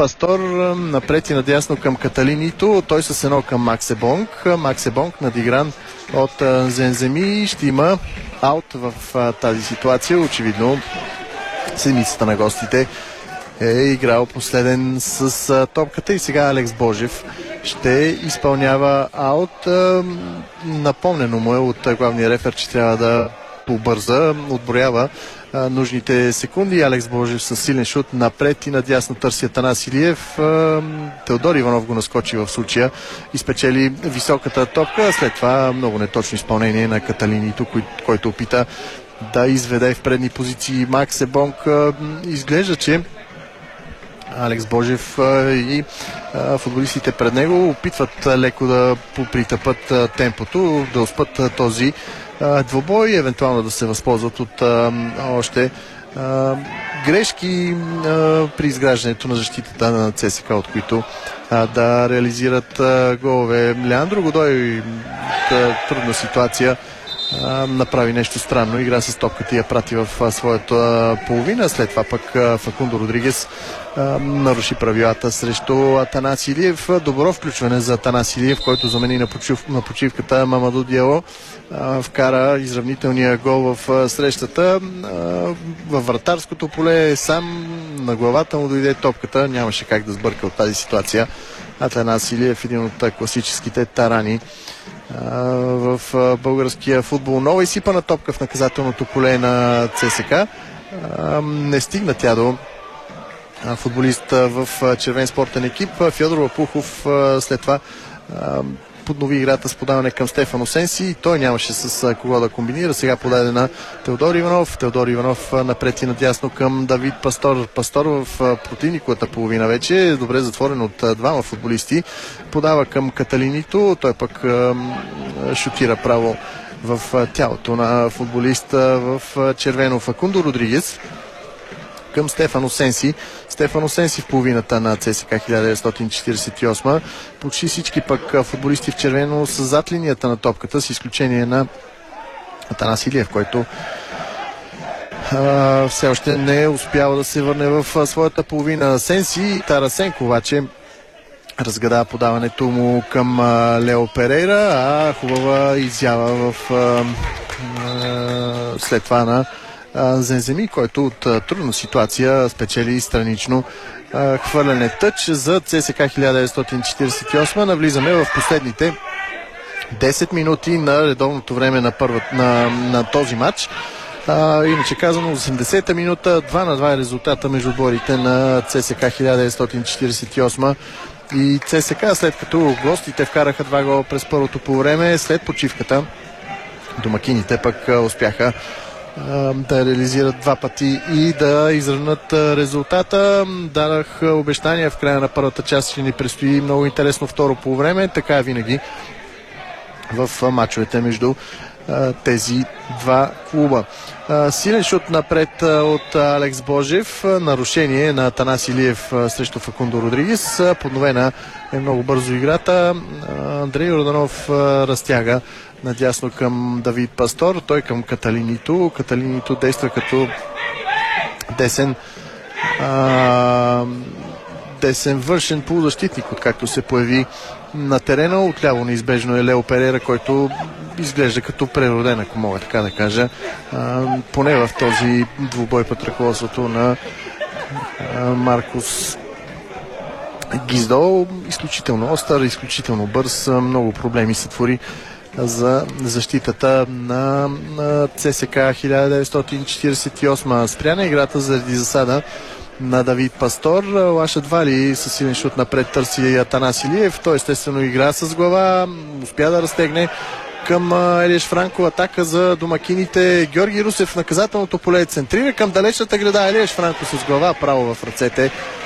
Пастор напред и надясно към Каталинито. Той с едно към Максебонг. Максебонг надигран от Зенземи. Ще има аут в тази ситуация. Очевидно седмицата на гостите е играл последен с топката и сега Алекс Божев ще изпълнява аут. Напомнено му е от главния рефер, че трябва да побърза. Отброява нужните секунди. Алекс Божев със силен шут напред и надясно търси Атанас Илиев. Теодор Иванов го наскочи в случая и спечели високата топка. След това много неточно изпълнение на Каталинито, който опита да изведе в предни позиции Максебонг. Изглежда, че Алекс Божев и футболистите пред него опитват леко да попритъпат темпото, да успат този двобой и евентуално да се възползват от още грешки при изграждането на защитата на ЦСКА, от които да реализират голове. Леандро Годой трудна ситуация направи нещо странно. Игра с топката и я прати в своята половина. След това пък Факундо Родригес наруши правилата срещу Атанас Илиев. Добро включване за Атанас Илиев, който замени на почивката Мамаду Диало. Вкара изравнителния гол в срещата. Във вратарското поле сам на главата му дойде топката. Нямаше как да сбърка от тази ситуация. Атанас Илиев, един от класическите тарани в българския футбол. Нова изсипана топка в наказателното поле на ЦСКА. Не стигна тя до футболист в червен спортен екип. Фьодор Лапухов след това поднови играта с подаване към Стефан Осенси и той нямаше с кого да комбинира. Сега подаде на Теодор Иванов. Теодор Иванов напред и надясно към Давид Пастор. Пастор в противниковата половина вече е добре затворен от двама футболисти. Подава към Каталинито. Той пък шутира право в тялото на футболиста в червено. Факундо Родригес към Стефан Осенси. Стефан Осенси в половината на ЦСКА 1948. Почти всички пък футболисти в червено са зад линията на топката, с изключение на Атанас Илиев, който все още не е успял да се върне в своята половина. Сенси Тарасенко обаче разгада подаването му към Лео Перейра, а хубава изява в след това на Зенземи, който от трудна ситуация спечели странично хвърляне. Тъч за ЦСКА 1948. Навлизаме в последните 10 минути на редовното време на този матч. Иначе казано 80-та минута, 2-2 е резултата между отборите на ЦСКА 1948 и ЦСКА, след като гостите вкараха 2 гола през първото полувреме. След почивката домакините пък успяха да реализират 2 пъти и да изравнат резултата. Дадах обещания в края на първата част, ще ни предстои много интересно второ полувреме. Така е винаги в мачовете между тези два клуба. Силен шут напред от Алекс Божев. Нарушение на Атанас Илиев срещу Факундо Родригес. Подновена е много бързо играта. Андрей Йорданов разтяга надясно към Давид Пастор. Той към Каталинито. Каталинито действа като десен вършен полузащитник, откакто се появи на терена. Отляво неизбежно е Лео Перера, който изглежда като прероден, ако мога така да кажа. Поне в този двубой под ръководството на Маркус Гиздол. Изключително остър, изключително бърз. Много проблеми се твори за защитата на ЦСКА 1948. Спряна играта заради засада на Давид Пастор. Лашат Вали със силен шут напред търси Атанас Илиев. Той естествено игра с глава. Успя да разтегне към Елиеш Франко. Атака за домакините. Георги Русев в наказателното поле центрира към далечната града. Елиеш Франко с глава право в ръцете